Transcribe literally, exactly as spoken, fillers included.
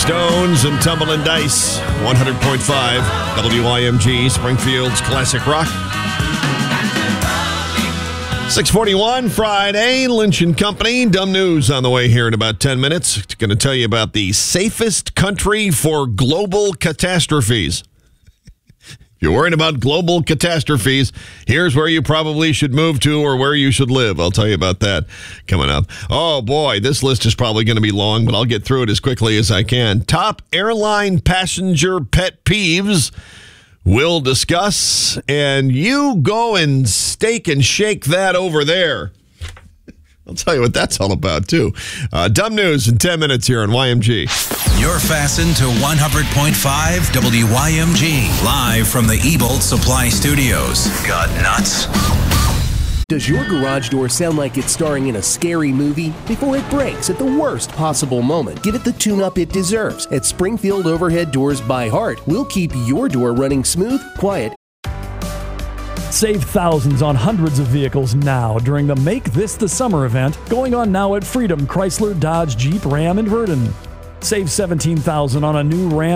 Stones and Tumbling Dice. one hundred point five W I M G, Springfield's classic rock. six forty-one, Friday, Lynch and Company. Dumb news on the way here in about ten minutes. Going to tell you about the safest country for global catastrophes. If you're worried about global catastrophes, here's where you probably should move to or where you should live. I'll tell you about that coming up. Oh, boy, this list is probably going to be long, but I'll get through it as quickly as I can. Top airline passenger pet peeves we'll discuss, and you go and steak and shake that over there. I'll tell you what that's all about, too. Uh, dumb news in ten minutes here on Y M G. You're fastened to one hundred point five W Y M G, live from the Ebolt Supply Studios. Got nuts? Does your garage door sound like it's starring in a scary movie? Before it breaks at the worst possible moment, give it the tune-up it deserves. At Springfield Overhead Doors by Heart, we'll keep your door running smooth, quiet. Save thousands on hundreds of vehicles now during the Make This the Summer event going on now at Freedom Chrysler, Dodge, Jeep, Ram, and Verdon. Save seventeen thousand dollars on a new Ram